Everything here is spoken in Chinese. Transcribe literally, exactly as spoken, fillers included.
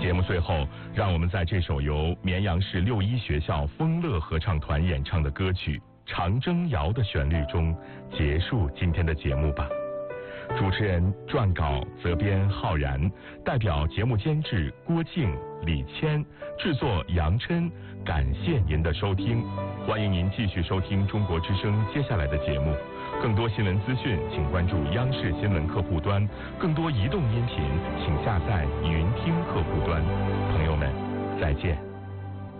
节目最后，让我们在这首由绵阳市六一学校丰乐合唱团演唱的歌曲《长征谣》的旋律中结束今天的节目吧。主持人撰稿责编浩然，代表节目监制郭静、李谦，制作杨琛，感谢您的收听，欢迎您继续收听中国之声接下来的节目。更多新闻资讯，请关注央视新闻客户端；更多移动音频，请下载云听客户端。朋友们，再见。